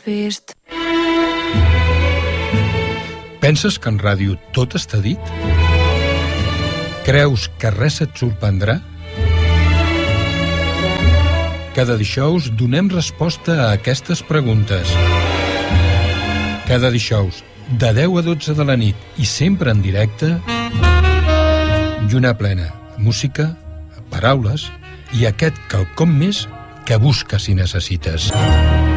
vist. Penses que en ràdio tot està dit? Creus que res et sorprendrà? Cada dijous donem resposta a aquestes preguntes. Cada dijous, de 10 a 12 de la nit i sempre en directe, lluna plena, música, paraules i aquest quelcom més que busques i necessites.